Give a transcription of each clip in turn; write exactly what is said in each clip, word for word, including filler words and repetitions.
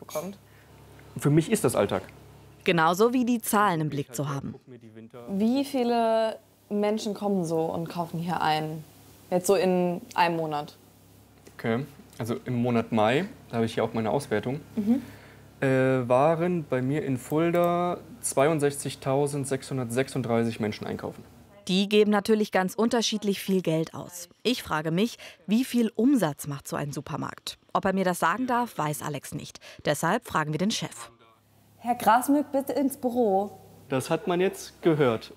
bekommt. Für mich ist das Alltag. Genauso wie die Zahlen im Blick zu haben. Wie viele Menschen kommen so und kaufen hier ein? Jetzt so in einem Monat. Okay, also im Monat Mai, da habe ich hier auch meine Auswertung, Mhm. äh, waren bei mir in Fulda zweiundsechzigtausendsechshundertsechsunddreißig Menschen einkaufen. Die geben natürlich ganz unterschiedlich viel Geld aus. Ich frage mich, wie viel Umsatz macht so ein Supermarkt? Ob er mir das sagen darf, weiß Alex nicht. Deshalb fragen wir den Chef. Herr Grasmück, bitte ins Büro. Das hat man jetzt gehört.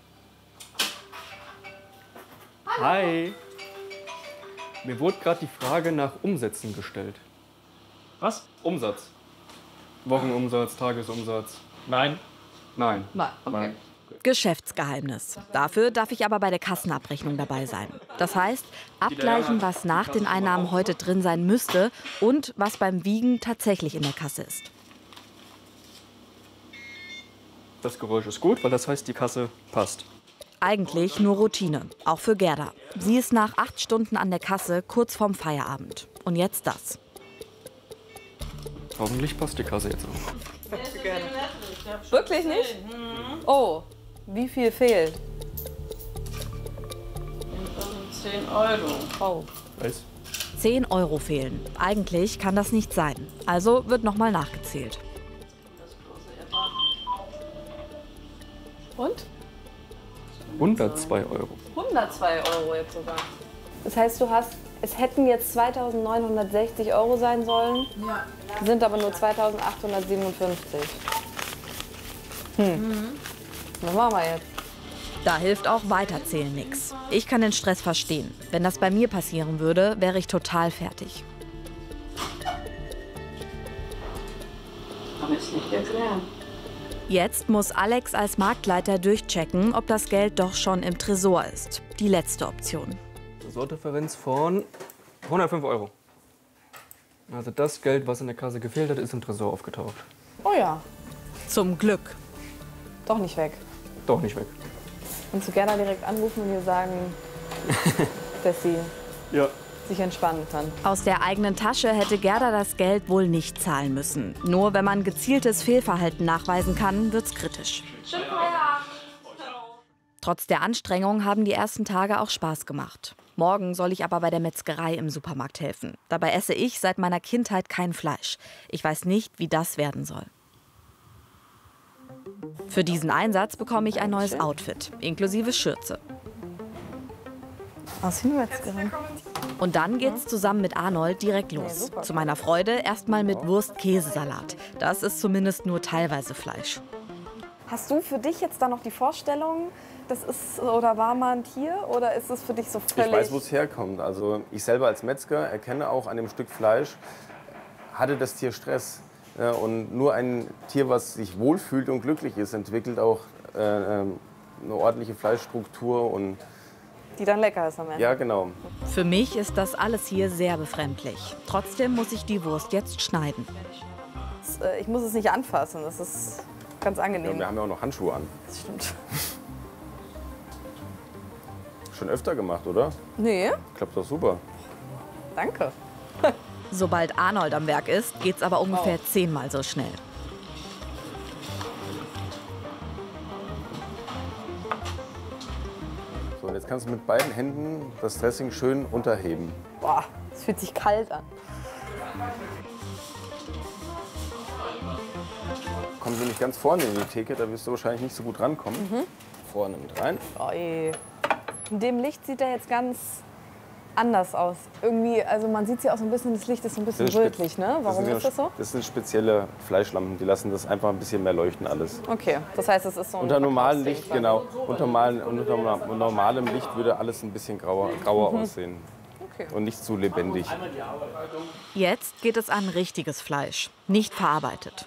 Hi. Mir wurde gerade die Frage nach Umsätzen gestellt. Was? Umsatz. Wochenumsatz, Tagesumsatz. Nein. Nein. Nein, okay. Geschäftsgeheimnis. Dafür darf ich aber bei der Kassenabrechnung dabei sein. Das heißt, abgleichen, was nach den Einnahmen heute drin sein müsste und was beim Wiegen tatsächlich in der Kasse ist. Das Geräusch ist gut, weil das heißt, die Kasse passt. Eigentlich nur Routine, auch für Gerda. Sie ist nach acht Stunden an der Kasse kurz vorm Feierabend. Und jetzt das. Hoffentlich passt die Kasse jetzt auch. Wirklich nicht? Oh, wie viel fehlt? zehn Euro. Oh. Weiß. zehn Euro fehlen. Eigentlich kann das nicht sein. Also wird nochmal nachgezählt. Und? hundertzwei Euro. hundertzwei Euro jetzt sogar. Das heißt, du hast, es hätten jetzt zweitausendneunhundertsechzig Euro sein sollen, Ja. sind aber nur zweitausendachthundertsiebenundfünfzig. Hm. Mhm. Was machen wir jetzt? Da hilft auch Weiterzählen nichts. Ich kann den Stress verstehen. Wenn das bei mir passieren würde, wäre ich total fertig. Aber ist nicht erklärt. Jetzt muss Alex als Marktleiter durchchecken, ob das Geld doch schon im Tresor ist. Die letzte Option. Tresordifferenz von hundertfünf Euro. Also das Geld, was in der Kasse gefehlt hat, ist im Tresor aufgetaucht. Oh ja, Zum Glück. doch nicht weg. Doch nicht weg. Und zu Gerda direkt anrufen und ihr sagen, dass sie Ja. sich entspannen kann. Aus der eigenen Tasche hätte Gerda das Geld wohl nicht zahlen müssen. Nur wenn man gezieltes Fehlverhalten nachweisen kann, wird's kritisch. Trotz der Anstrengung haben die ersten Tage auch Spaß gemacht. Morgen soll ich aber bei der Metzgerei im Supermarkt helfen. Dabei esse ich seit meiner Kindheit kein Fleisch. Ich weiß nicht, wie das werden soll. Für diesen Einsatz bekomme ich ein neues Outfit, inklusive Schürze. Aus wie eine Metzgerin. Und dann geht's zusammen mit Arnold direkt los. Zu meiner Freude erstmal mit Wurst-Käsesalat. Das ist zumindest nur teilweise Fleisch. Hast du für dich jetzt da noch die Vorstellung, das ist oder war mal ein Tier oder ist es für dich so völlig... Ich weiß, wo es herkommt. Also ich selber als Metzger erkenne auch an dem Stück Fleisch, hatte das Tier Stress. Ja, und nur ein Tier, was sich wohlfühlt und glücklich ist, entwickelt auch äh, eine ordentliche Fleischstruktur und Die dann lecker ist am Ende. ja, genau. Für mich ist das alles hier sehr befremdlich. Trotzdem muss ich die Wurst jetzt schneiden. Das, äh, Ich muss es nicht anfassen, das ist ganz Ja, angenehm. wir haben ja auch noch Handschuhe an. Das stimmt. Schon öfter gemacht, oder? Nee, Klappt doch super. danke. Sobald Arnold am Werk ist, geht's aber ungefähr zehnmal so schnell. So, und jetzt kannst du mit beiden Händen das Dressing schön unterheben. Boah, es fühlt sich kalt an. Kommen Sie nicht ganz vorne in die Theke, da wirst du wahrscheinlich nicht so gut rankommen. Mhm. Vorne mit rein. Oi. In dem Licht sieht er jetzt ganz anders aus. Irgendwie, also man sieht ja auch so ein bisschen, das Licht ist so ein bisschen Das ist spe- rötlich, ne? Warum sind ist ja- das so? Das sind spezielle Fleischlampen, die lassen das einfach ein bisschen mehr leuchten alles. Okay, das heißt, es ist so ein Unter normalem Verkaufsding Licht, quasi. genau. Unter, normalen, unter normalem Licht würde alles ein bisschen grauer, grauer Mhm. aussehen. Okay. Und nicht zu lebendig. Jetzt geht es an richtiges Fleisch, nicht verarbeitet.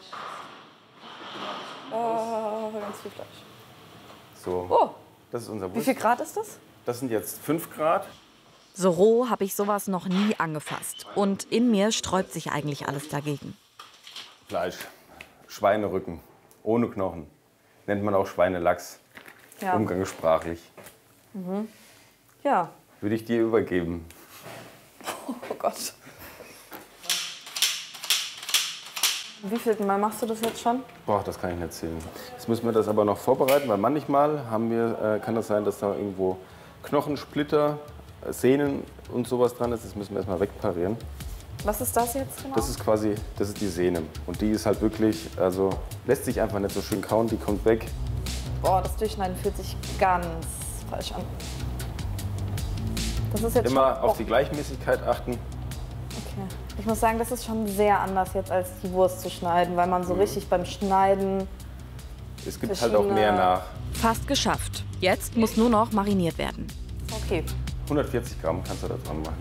Oh, ganz viel Fleisch. So, Oh, das ist unser wie Wurst. viel Grad ist das? Das sind jetzt fünf Grad. So roh habe ich sowas noch nie angefasst. Und in mir sträubt sich eigentlich alles dagegen. Fleisch, Schweinerücken, ohne Knochen. Nennt man auch Schweinelachs, Ja. umgangssprachlich. Mhm. Ja. Würde ich dir übergeben. Oh Gott. Wie viel Mal machst du das jetzt schon? Boah, das kann ich nicht zählen. Jetzt müssen wir das aber noch vorbereiten, weil manchmal haben wir, äh, kann das sein, dass da irgendwo Knochensplitter, äh, Sehnen und sowas dran ist. Das müssen wir erstmal wegparieren. Was ist das jetzt genau? Das ist quasi, das ist die Sehne. Und die ist halt wirklich, also lässt sich einfach nicht so schön kauen, die kommt weg. Boah, das Durchschneiden fühlt sich ganz falsch an. Das ist jetzt Immer schon, auf die Gleichmäßigkeit achten. Okay. Ich muss sagen, das ist schon sehr anders jetzt als die Wurst zu schneiden, weil man so Mhm. richtig beim Schneiden... Es gibt halt auch mehr verschiedene- nach. Fast geschafft. Jetzt muss nur noch mariniert werden. Okay. hundertvierzig Gramm kannst du da dran machen.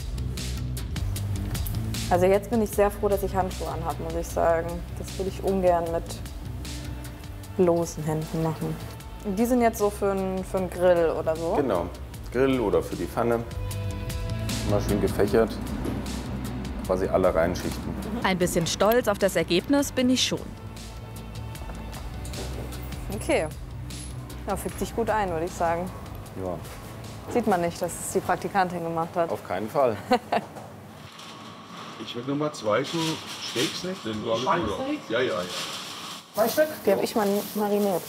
Also jetzt bin ich sehr froh, dass ich Handschuhe anhabe, muss ich sagen. Das würde ich ungern mit bloßen Händen machen. Und die sind jetzt so für einen für einen Grill oder so? Genau. Grill oder für die Pfanne. Immer schön gefächert. Quasi alle reinschichten. Ein bisschen stolz auf das Ergebnis bin ich schon. Okay. Ja, fügt sich gut ein, würde ich sagen. Ja, Sieht man nicht, dass es die Praktikantin gemacht hat. auf keinen Fall. Ich will Nummer zwei so Steaks nicht, denn du alle gut. Ja, ja, ja. Zwei Stück? Die habe ich mal mariniert.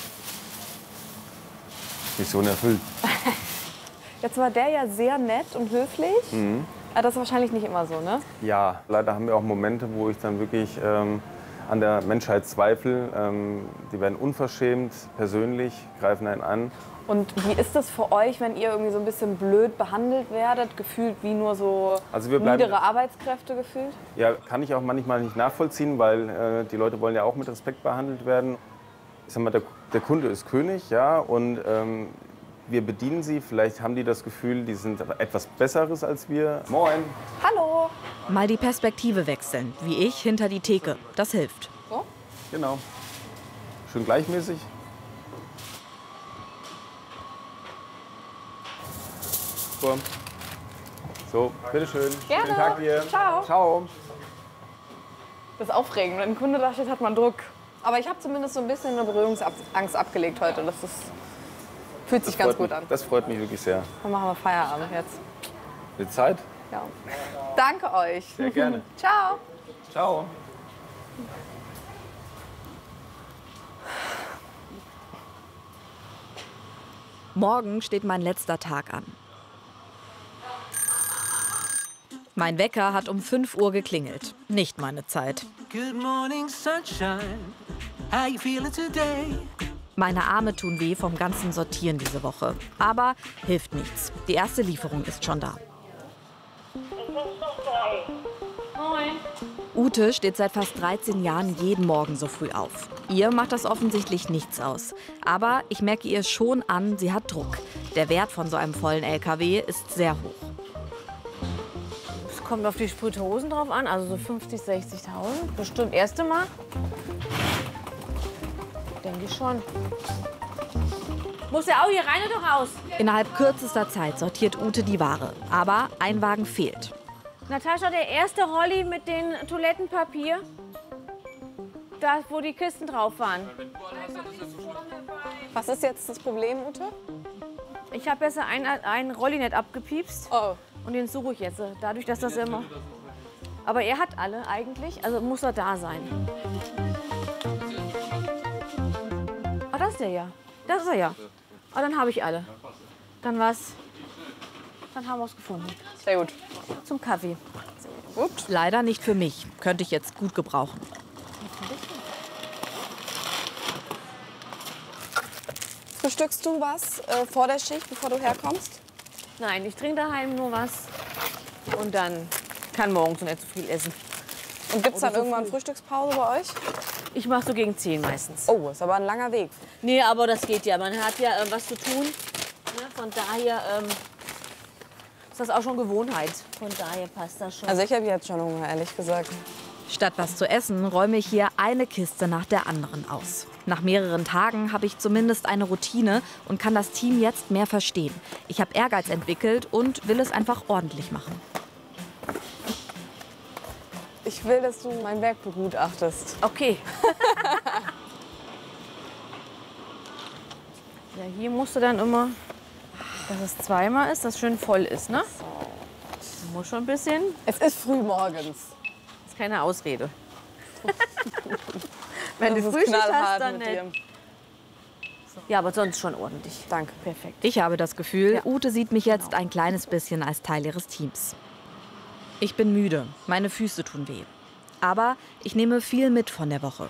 Mission erfüllt. Jetzt war der ja sehr nett und höflich. Mhm. Aber das ist wahrscheinlich nicht immer so, ne? Ja, leider haben wir auch Momente, wo ich dann wirklich ähm, an der Menschheit zweifle. Ähm, die werden unverschämt, persönlich, greifen einen an. Und wie ist das für euch, wenn ihr irgendwie so ein bisschen blöd behandelt werdet? Gefühlt wie nur so Also wir bleiben- niedere Arbeitskräfte gefühlt? Ja, kann ich auch manchmal nicht nachvollziehen, weil äh, die Leute wollen ja auch mit Respekt behandelt werden. Ich sag mal, der, der Kunde ist König, ja, und ähm, wir bedienen sie. Vielleicht haben die das Gefühl, die sind etwas Besseres als wir. Moin. Hallo! Mal die Perspektive wechseln, wie ich hinter die Theke. Das hilft. So? Genau. Schön gleichmäßig. Super. So, bitteschön. Gerne. Schönen Tag dir. Ciao. Ciao. Das ist aufregend. Wenn ein Kunde da steht, hat man Druck. Aber ich habe zumindest so ein bisschen eine Berührungsangst abgelegt heute. Das ist, fühlt sich Das ganz freut gut mich, an. Das freut mich wirklich sehr. Dann machen wir Feierabend jetzt. Mit Zeit? Ja. Danke euch. Sehr gerne. Ciao. Ciao. Morgen steht mein letzter Tag an. Mein Wecker hat um fünf Uhr geklingelt. Nicht meine Zeit. Good morning, sunshine. How you feeling today? Meine Arme tun weh vom ganzen Sortieren diese Woche. Aber hilft nichts. Die erste Lieferung ist schon da. Moin. Ute steht seit fast dreizehn Jahren jeden Morgen so früh auf. Ihr macht das offensichtlich nichts aus. Aber ich merke ihr schon an, sie hat Druck. Der Wert von so einem vollen L K W ist sehr hoch. Es kommt auf die Sprithosen drauf an, also so fünfzig, sechzigtausend. Bestimmt erste Mal. Denke ich schon. Muss ja auch hier rein oder raus? Innerhalb kürzester Zeit sortiert Ute die Ware. Aber ein Wagen fehlt. Natascha, der erste Rolli mit den Toilettenpapier. Da, wo die Kisten drauf waren. Was ist jetzt das Problem, Ute? Ich habe jetzt einen, einen Rolli nicht abgepiepst. Oh. Und den suche ich jetzt. Dadurch, dass das immer... Aber er hat alle eigentlich, also muss er da sein. Ah, das ist der ja. Das ist er ja. Ah, dann habe ich alle. Dann war's. Dann haben wir es gefunden. Sehr gut. Zum Kaffee. Gut. Leider nicht für mich. Könnte ich jetzt gut gebrauchen. Frühstückst du was äh, vor der Schicht, bevor du herkommst? Nein, ich trinke daheim nur was. Und dann kann morgens nicht so viel essen. Und gibt es dann Oder so irgendwann früh. Frühstückspause bei euch? Ich mache so gegen zehn meistens. Oh, ist aber ein langer Weg. Nee, aber das geht ja. Man hat ja äh, was zu tun. Ne? Von daher ähm, ist das auch schon Gewohnheit. Von daher passt das schon. Also ich habe jetzt schon Hunger, ehrlich gesagt. Statt was zu essen, räume ich hier eine Kiste nach der anderen aus. Nach mehreren Tagen habe ich zumindest eine Routine und kann das Team jetzt mehr verstehen. Ich habe Ehrgeiz entwickelt und will es einfach ordentlich machen. Ich will, dass du mein Werk begutachtest. Okay. Ja, hier musst du dann immer, dass es zweimal ist, dass schön voll ist, ne? Du musst schon ein bisschen. Es ist früh morgens. Ist keine Ausrede. Wenn Das du ist Frühschicht hast, knallhart dann mit nicht. dir. Ja, aber sonst schon ordentlich. Danke. Perfekt. Ich habe das Gefühl, Ja. Ute sieht mich jetzt ein kleines bisschen als Teil ihres Teams. Ich bin müde, meine Füße tun weh. Aber ich nehme viel mit von der Woche.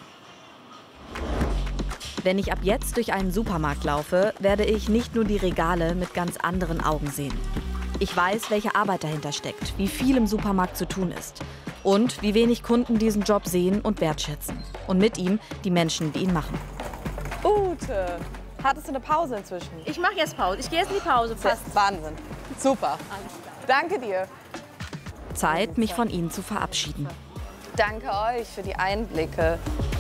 Wenn ich ab jetzt durch einen Supermarkt laufe, werde ich nicht nur die Regale mit ganz anderen Augen sehen. Ich weiß, welche Arbeit dahinter steckt, wie viel im Supermarkt zu tun ist und wie wenig Kunden diesen Job sehen und wertschätzen. Und mit ihm die Menschen, die ihn machen. Ute, hattest du eine Pause inzwischen? Ich mache jetzt Pause. Ich gehe jetzt in die Pause. Fast. Wahnsinn. Super. Danke dir. Zeit, mich von Ihnen zu verabschieden. Danke euch für die Einblicke.